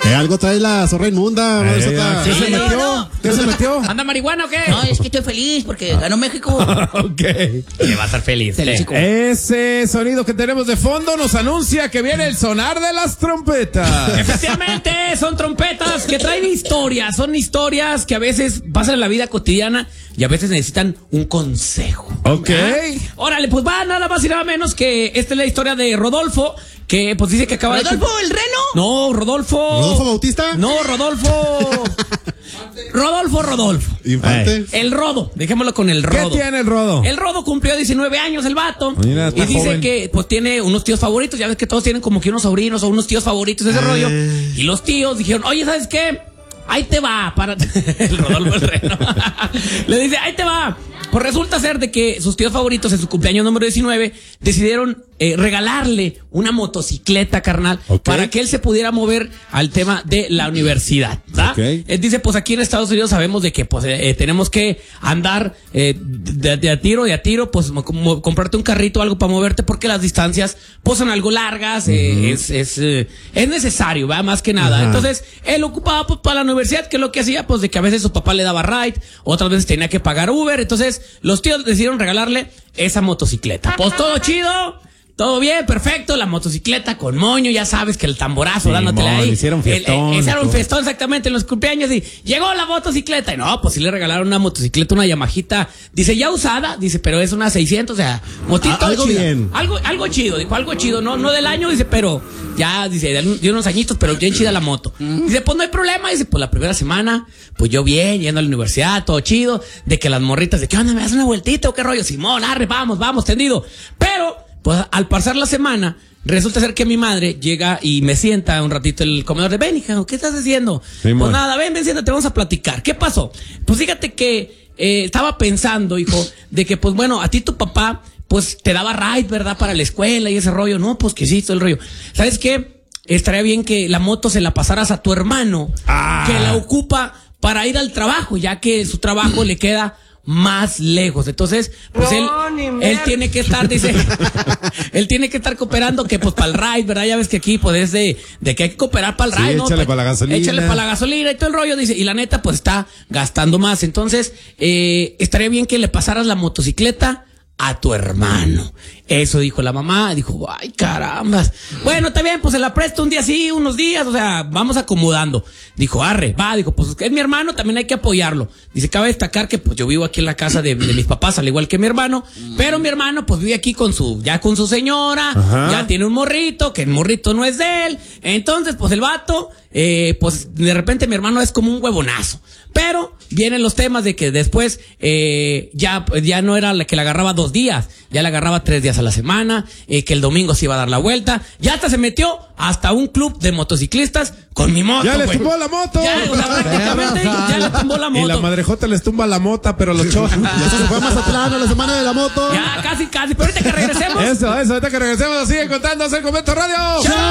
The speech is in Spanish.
Algo trae la zorra inmunda. ¿Qué se metió? ¿Qué se metió? ¿Anda marihuana o qué? No, es que estoy feliz porque ganó México. Ok. Que va a estar feliz. Ese sonido que tenemos de fondo nos anuncia que viene el sonar de las trompetas. Efectivamente, son trompetas que traen historias. Son historias que a veces pasan en la vida cotidiana y a veces necesitan un consejo. Ok. Órale, pues va nada más y nada menos que esta es la historia de Rodolfo, que pues dice que acaba ¿Rodolfo el reno? No, Rodolfo. ¿Rodolfo Bautista? No, Rodolfo. Rodolfo. Infante. El Rodo, dejémoslo con el Rodo. ¿Qué tiene el Rodo? El Rodo cumplió 19 años, el vato. Mira, y dice joven. que pues tiene unos tíos favoritos. Ya ves que todos tienen como que unos sobrinos o unos tíos favoritos, ese rollo. Y los tíos dijeron, oye, ¿sabes qué? Ahí te va, para el Rodolfo el Reno. Le dice, ahí te va. Pues resulta ser de que sus tíos favoritos en su cumpleaños número 19 decidieron regalarle una motocicleta, carnal, para que él se pudiera mover al tema de la universidad, ¿verdad? Él dice, pues aquí en Estados Unidos sabemos de que pues tenemos que andar de a tiro, pues como comprarte un carrito o algo para moverte porque las distancias pues son algo largas, es necesario, ¿verdad? Más que nada. Entonces, él ocupaba pues para la universidad, que es lo que hacía, pues de que a veces su papá le daba ride, otras veces tenía que pagar Uber, entonces los tíos decidieron regalarle esa motocicleta. Pues todo chido, todo bien, perfecto, la motocicleta con moño, ya sabes que el tamborazo dándotela ahí. Hicieron fiestón. Hicieron fiestón exactamente en los cumpleaños y llegó la motocicleta. Y no, pues sí le regalaron una motocicleta, una Yamahita, dice ya usada, dice, pero es una 600, o sea, motito algo chida. bien. Algo chido, dijo, algo chido, no del año, dice, pero ya, dice, de unos añitos, pero bien chida la moto. Dice, pues no hay problema, dice, pues la primera semana, pues yo bien, yendo a la universidad, todo chido, de que las morritas, de que onda, me das una vueltita o qué rollo, Simón, arre, vamos, tendido. Pero pues al pasar la semana, resulta ser que mi madre llega y me sienta un ratito en el comedor de ven, hija, ¿qué estás haciendo? Sí, pues nada, ven, siéntate, vamos a platicar. ¿Qué pasó? Pues fíjate que estaba pensando, hijo, de que pues bueno, a ti tu papá, pues te daba ride, ¿verdad? Para la escuela y ese rollo. No, pues que sí, todo el rollo. ¿Sabes qué? Estaría bien que la moto se la pasaras a tu hermano, que la ocupa para ir al trabajo, ya que su trabajo le queda más lejos. Entonces, pues él tiene que estar, dice, él tiene que estar cooperando que pues para el ride, ¿verdad? Ya ves que aquí pues es de que hay que cooperar para el ride, ¿no? Échale para la gasolina. Échale para la gasolina y todo el rollo, dice, y la neta pues está gastando más. Entonces, estaría bien que le pasaras la motocicleta a tu hermano. Eso dijo la mamá, dijo, ay carambas. Bueno, está bien, pues se la presto un día sí, unos días, o sea, vamos acomodando. Dijo, arre, va, dijo, pues es mi hermano, también hay que apoyarlo. Dice, cabe destacar que pues yo vivo aquí en la casa de mis papás, al igual que mi hermano, pero mi hermano pues vive aquí con su señora, ya tiene un morrito, que el morrito no es de él. Entonces, pues el vato, pues de repente mi hermano es como un huevonazo. Pero vienen los temas de que después ya no era la que la agarraba 2 días, ya la agarraba 3 días a la semana, que el domingo se iba a dar la vuelta, ya hasta se metió hasta un club de motociclistas con mi moto. ¡Ya les tumbó la moto! Ya, o sea, prácticamente ya le tumbó la moto. Y la madrejota les tumba la mota, pero los choros. Ya se fue más atrás a la semana de la moto. Ya, casi, pero ahorita que regresemos. Eso, ahorita que regresemos, sigue contando, hacer Comento Radio. ¡Chao!